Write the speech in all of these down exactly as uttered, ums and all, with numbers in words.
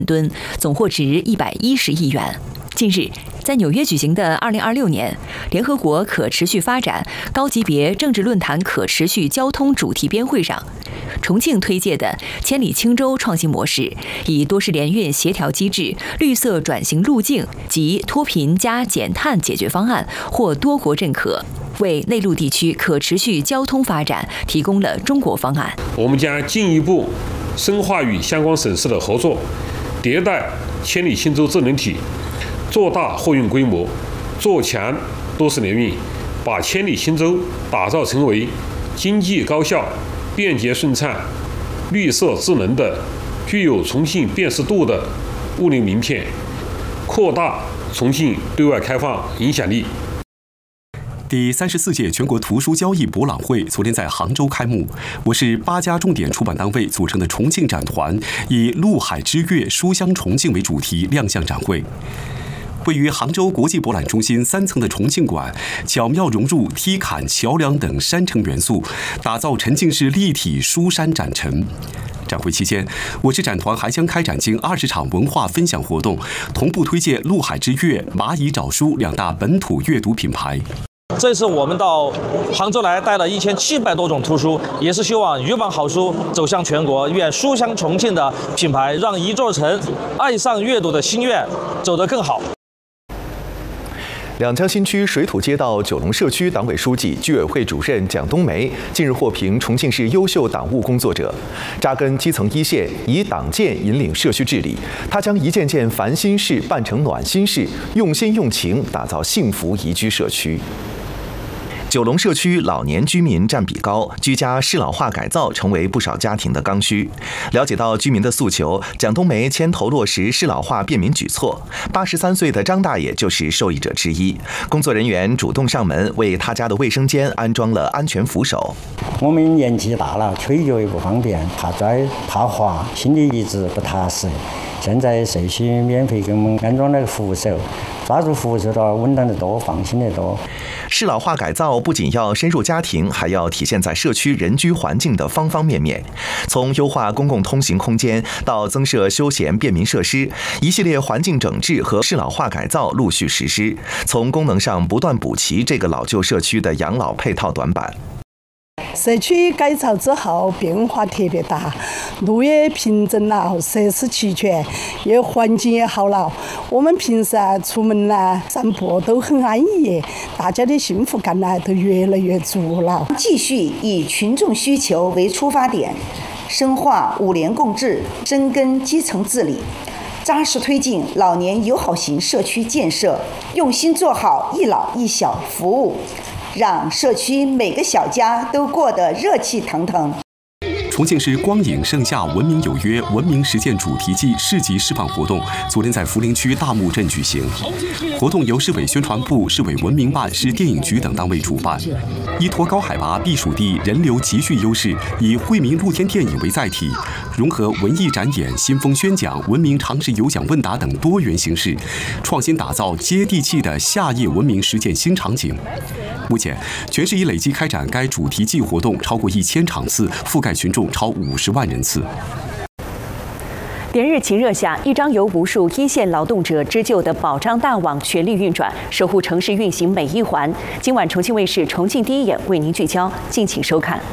吨，总获值一百一十亿元。近日，在纽约举行的二零二六年联合国可持续发展高级别政治论坛可持续交通主题编会上，重庆推介的千里轻舟创新模式，以多式联运协调机制、绿色转型路径及脱贫加减碳解决方案获多国认可，为内陆地区可持续交通发展提供了中国方案。 我们将进一步深化与相关省市的合作，迭代千里轻舟智能体，做大货运规模，做强多式联运，把千里轻舟打造成为经济高效、便捷顺畅、绿色智能的、具有重庆辨识度的物流名片，扩大重庆对外开放影响力。 第三十四届全国图书交易博览会昨天在杭州开幕。我市八家重点出版单位组成的重庆展团以“陆海之粤，书香重庆”为主题亮相展会。位于杭州国际博览中心三层的重庆馆，巧妙融入梯坎、桥梁等山城元素，打造沉浸式立体书山展陈。展会期间，我市展团还将开展近二十场文化分享活动，同步推介“陆海之粤”、蚂蚁找书两大本土阅读品牌。 这次我们到杭州来，带了一千七百多种图书，也是希望预防好书走向全国。愿书香重庆的品牌让一座城爱上阅读的心愿走得更好。 两江新区水土街道九龙社区党委书记、居委会主任蒋冬梅近日获评重庆市优秀党务工作者，扎根基层一线，以党建引领社区治理。她将一件件烦心事办成暖心事，用心用情打造幸福宜居社区。九龙社区老年居民占比高，居家适老化改造成为不少家庭的刚需。了解到居民的诉求，蒋冬梅牵头落实适老化便民举措。八十三岁的张大爷就是受益者之一。工作人员主动上门为他家的卫生间安装了安全扶手。 我们年纪大了，腿脚也不方便，怕摔怕滑，心里一直不踏实。现在社区免费给我们安装了扶手，抓住扶手的稳当得多，放心得多。 适老化改造不仅要深入家庭，还要体现在社区人居环境的方方面面。从优化公共通行空间到增设休闲便民设施，一系列环境整治和适老化改造陆续实施，从功能上不断补齐这个老旧社区的养老配套短板。 社区改造之后变化特别大，路也平整了，设施齐全，也环境也好了。我们平时啊出门呢散步都很安逸，大家的幸福感呢都越来越足了。 继续以群众需求为出发点，深化五联共治，深耕基层治理，扎实推进老年友好型社区建设，用心做好一老一小服务，让社区每个小家都过得热气腾腾。 重庆市光影盛夏文明有约文明实践主题季市级示范活动昨天在涪陵区大木镇举行。活动由市委宣传部、市委文明办、市电影局等单位主办，依托高海拔避暑地人流集聚优势，以惠民露天电影为载体，融合文艺展演、新风宣讲、文明常识有奖问答等多元形式，创新打造接地气的夏夜文明实践新场景。目前，全市已累计开展该主题季活动超过一千场次，覆盖群众超五十万人次。 连日晴热下，一张由无数一线劳动者织就的保障大网全力运转，守护城市运行每一环。今晚重庆卫视《重庆第一眼》为您聚焦，敬请收看。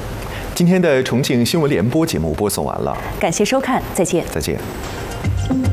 今天的重庆新闻联播节目播送完了， 感谢收看，再见。 再见。